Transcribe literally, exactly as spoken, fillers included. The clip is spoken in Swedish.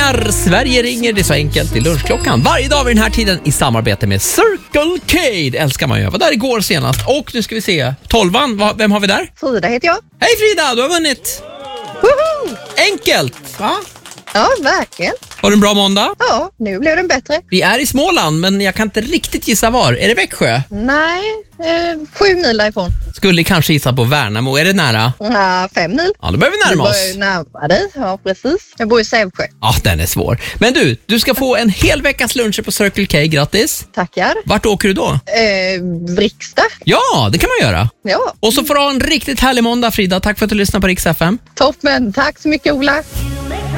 ringer, Sverige ringer. Det är så enkelt i lunchklockan. Varje dag vid den här tiden i samarbete med Circle K. Det älskar man ju. Jag var där igår senast. Och nu ska vi se. Tolvan, vem har vi där? Frida heter jag. Hej Frida, du har vunnit. Woho! Enkelt, va? Ja, verkligen. Har du en bra måndag? Ja, nu blev den bättre. Vi är i Småland, men jag kan inte riktigt gissa var. Är det Växjö? Nej, eh, sju mil därifrån. Skulle kanske gissa på Värnamo. Är det nära? Ja, fem mil. Ja, då börjar vi närma Du oss. börjar närma dig, ja precis. Jag bor i Sävsjö. Ja, den är svår. Men du, du ska få en hel veckas luncher på Circle K. Grattis. Tackar. Vart åker du då? Eh, Vriksta. Ja, det kan man göra. Ja. Och så får du ha en riktigt härlig måndag, Frida. Tack för att du lyssnade på Rix F M. Toppen, tack så mycket Ola.